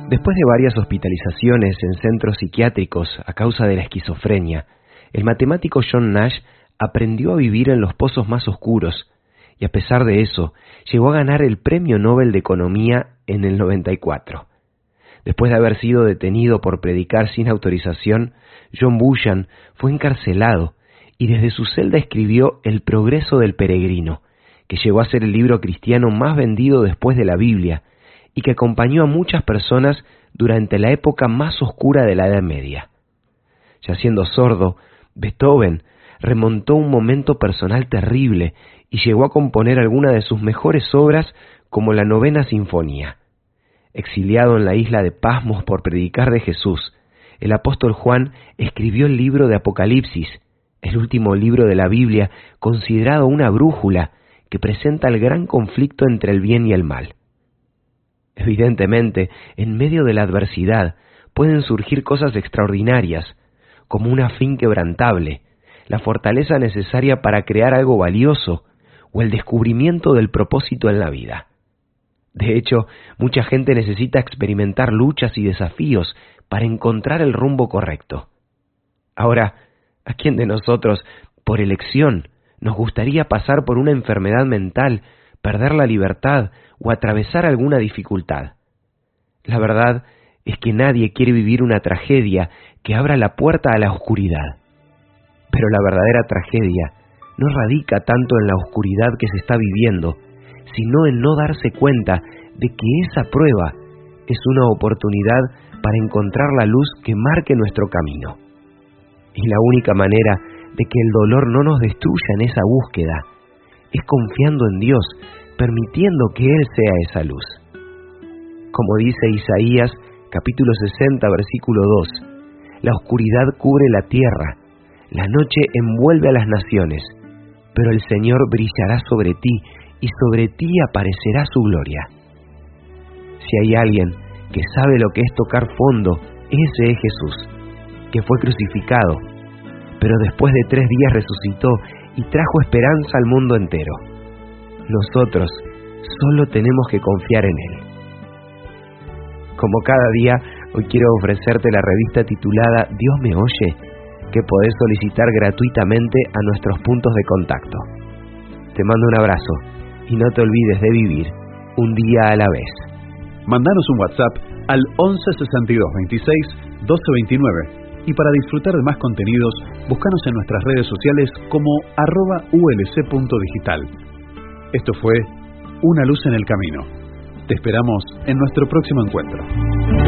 Después de varias hospitalizaciones en centros psiquiátricos a causa de la esquizofrenia, el matemático John Nash aprendió a vivir en los pozos más oscuros y a pesar de eso, llegó a ganar el Premio Nobel de Economía en el 94. Después de haber sido detenido por predicar sin autorización, John Bushan fue encarcelado y desde su celda escribió El progreso del peregrino, que llegó a ser el libro cristiano más vendido después de la Biblia y que acompañó a muchas personas durante la época más oscura de la Edad Media. Ya siendo sordo, Beethoven remontó un momento personal terrible y llegó a componer algunas de sus mejores obras como la Novena Sinfonía. Exiliado en la isla de Pasmos por predicar de Jesús, el apóstol Juan escribió el libro de Apocalipsis, el último libro de la Biblia considerado una brújula que presenta el gran conflicto entre el bien y el mal. Evidentemente, en medio de la adversidad pueden surgir cosas extraordinarias, como una fe inquebrantable, la fortaleza necesaria para crear algo valioso o el descubrimiento del propósito en la vida. De hecho, mucha gente necesita experimentar luchas y desafíos para encontrar el rumbo correcto. Ahora, ¿a quién de nosotros, por elección, nos gustaría pasar por una enfermedad mental, perder la libertad o atravesar alguna dificultad? La verdad es que nadie quiere vivir una tragedia que abra la puerta a la oscuridad. Pero la verdadera tragedia no radica tanto en la oscuridad que se está viviendo, sino en no darse cuenta de que esa prueba es una oportunidad para encontrar la luz que marque nuestro camino. Y la única manera de que el dolor no nos destruya en esa búsqueda es confiando en Dios, permitiendo que Él sea esa luz. Como dice Isaías, capítulo 60, versículo 2, la oscuridad cubre la tierra, la noche envuelve a las naciones, pero el Señor brillará sobre ti y sobre ti aparecerá su gloria. Si hay alguien que sabe lo que es tocar fondo, ese es Jesús, que fue crucificado, pero después de 3 días resucitó y trajo esperanza al mundo entero. Nosotros solo tenemos que confiar en Él. Como cada día, hoy quiero ofrecerte la revista titulada Dios me oye, que podés solicitar gratuitamente a nuestros puntos de contacto. Te mando un abrazo y no te olvides de vivir un día a la vez. Mandanos un WhatsApp al 11 62 26 12 29 y para disfrutar de más contenidos, búscanos en nuestras redes sociales como @ulc.digital. Esto fue Una luz en el camino. Te esperamos en nuestro próximo encuentro.